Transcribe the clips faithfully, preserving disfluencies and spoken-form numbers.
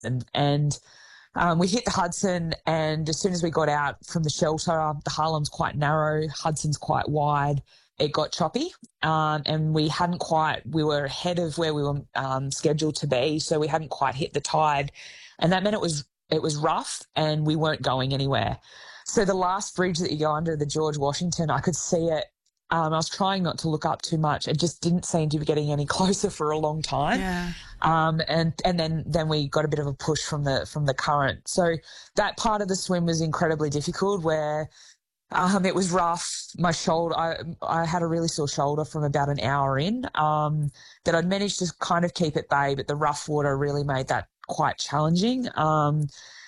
And, and um, we hit the Hudson, and as soon as we got out from the shelter, the Harlem's quite narrow, Hudson's quite wide. It got choppy, um, and we hadn't quite, we were ahead of where we were um, scheduled to be, so we hadn't quite hit the tide. And that meant it was it was rough and we weren't going anywhere. So the last bridge that you go under, the George Washington, I could see it. Um, I was trying not to look up too much. It just didn't seem to be getting any closer for a long time. Yeah. Um, and and then, then we got a bit of a push from the from the current. So that part of the swim was incredibly difficult, where um, it was rough. My shoulder, I, I had a really sore shoulder from about an hour in, um, that I'd managed to kind of keep at bay, but the rough water really made that quite challenging. Um,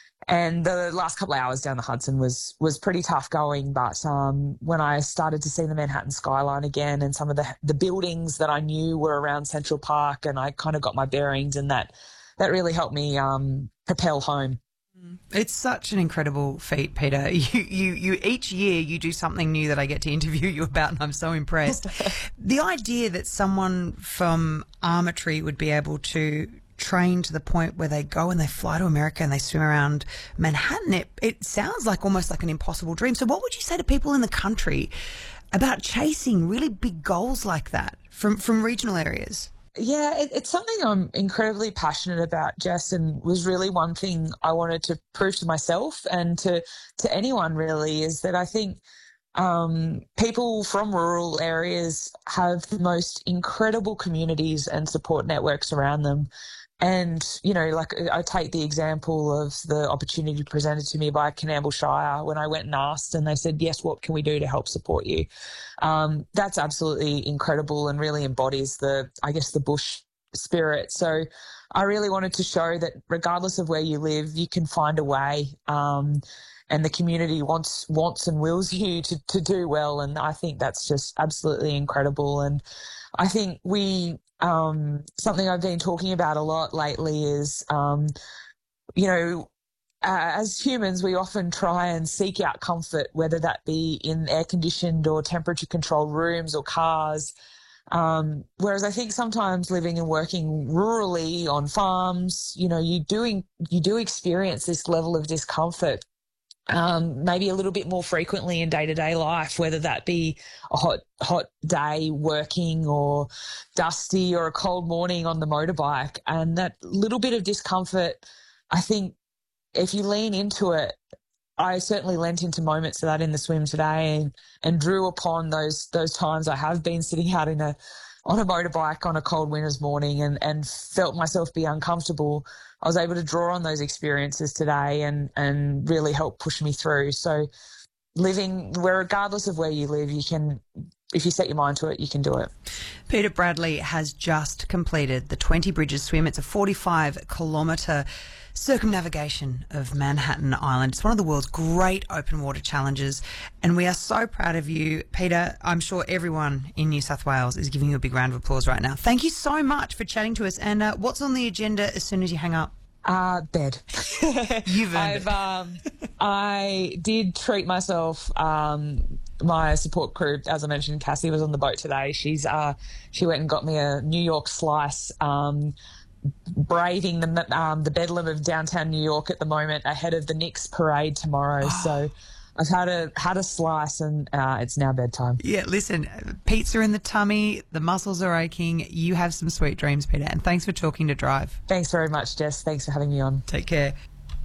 And the last couple of hours down the Hudson was was pretty tough going. But um, when I started to see the Manhattan skyline again and some of the the buildings that I knew were around Central Park, and I kind of got my bearings, and that that really helped me um, propel home. It's such an incredible feat, Peta. You, you, you, each year you do something new that I get to interview you about, and I'm so impressed. The idea that someone from Armatry would be able to train to the point where they go and they fly to America and they swim around Manhattan, it, it sounds like almost like an impossible dream. So what would you say to people in the country about chasing really big goals like that from, from regional areas? Yeah, it, it's something I'm incredibly passionate about, Jess, and was really one thing I wanted to prove to myself and to, to anyone really, is that I think um, people from rural areas have the most incredible communities and support networks around them. And, you know, like I take the example of the opportunity presented to me by Coonamble Shire when I went and asked, and they said, yes, what can we do to help support you? Um, that's absolutely incredible and really embodies the, I guess, the bush spirit. So I really wanted to show that regardless of where you live, you can find a way, um, and the community wants wants and wills you to, to do well. And I think that's just absolutely incredible. And I think we... Um, something I've been talking about a lot lately is, um, you know, uh, as humans, we often try and seek out comfort, whether that be in air-conditioned or temperature-controlled rooms or cars. Um, whereas I think sometimes living and working rurally on farms, you know, you do, you do experience this level of discomfort. Um, maybe a little bit more frequently in day-to-day life, whether that be a hot, hot day working or dusty or a cold morning on the motorbike. And that little bit of discomfort, I think if you lean into it, I certainly lent into moments of that in the swim today, and, and drew upon those, those times I have been sitting out in a, on a motorbike on a cold winter's morning and, and felt myself be uncomfortable. I was able to draw on those experiences today and, and really help push me through. So living where, regardless of where you live, you can, if you set your mind to it, you can do it. Peta Bradley has just completed the twenty Bridges swim. It's a forty-five kilometre circumnavigation of Manhattan Island. It's one of the world's great open water challenges, and we are so proud of you, Peta. I'm sure everyone in New South Wales is giving you a big round of applause right now. Thank you so much for chatting to us. And uh, what's on the agenda as soon as you hang up? Uh, bed. You've earned I've, it. Um, I did treat myself. Um, my support crew, as I mentioned, Cassie was on the boat today. She's uh, she went and got me a New York slice. Um, braving the um, the bedlam of downtown New York at the moment ahead of the Knicks parade tomorrow. Oh. So I've had a had a slice, and uh, it's now bedtime. Yeah, listen, pizza in the tummy, the muscles are aching. You have some sweet dreams, Peta, and thanks for talking to Drive. Thanks very much, Jess. Thanks for having me on. Take care.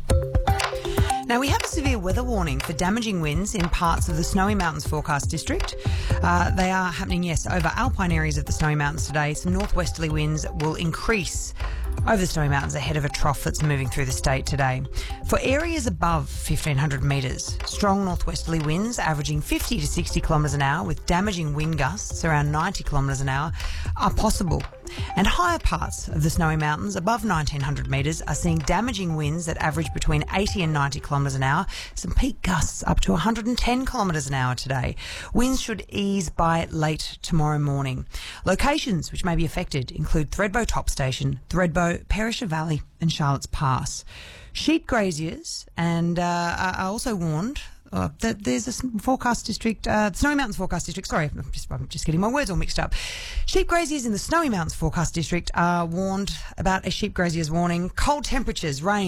Now, we have a severe weather warning for damaging winds in parts of the Snowy Mountains forecast district. Uh, they are happening, yes, over alpine areas of the Snowy Mountains today. Some northwesterly winds will increase over the Snowy Mountains ahead of a trough that's moving through the state today. For areas above fifteen hundred metres, strong northwesterly winds averaging fifty to sixty kilometres an hour with damaging wind gusts around ninety kilometres an hour are possible. And higher parts of the Snowy Mountains above nineteen hundred metres are seeing damaging winds that average between eighty and ninety kilometres an hour, some peak gusts up to one hundred ten kilometres an hour today. Winds should ease by late tomorrow morning. Locations which may be affected include Thredbo Top Station, Thredbo, Perisher Valley and Charlotte's Pass. Sheep graziers and uh, are also warned Uh, that there's a forecast district, uh, Snowy Mountains forecast district. Sorry, I'm just, I'm just getting my words all mixed up. Sheep graziers in the Snowy Mountains forecast district are warned about a sheep grazier's warning. Cold temperatures, rain,